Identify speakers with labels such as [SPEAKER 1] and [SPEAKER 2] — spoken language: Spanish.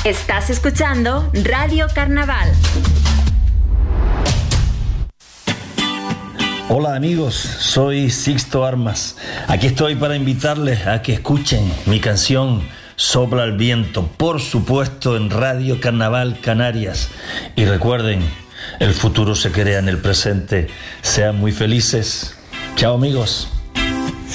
[SPEAKER 1] Estás escuchando Radio Carnaval.
[SPEAKER 2] Hola amigos, soy Sixto Armas. Aquí estoy para invitarles a que escuchen mi canción Sopla el viento, por supuesto en Radio Carnaval Canarias. Y recuerden, el futuro se crea en el presente. Sean muy felices. Chao amigos.